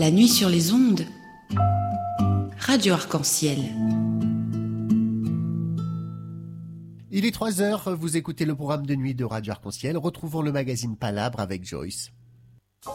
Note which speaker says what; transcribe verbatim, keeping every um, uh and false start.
Speaker 1: La nuit sur les ondes. Radio Arc-en-Ciel.
Speaker 2: Il est trois heures, vous écoutez le programme de nuit de Radio Arc-en-Ciel. Retrouvons le magazine Palabre avec Joyce.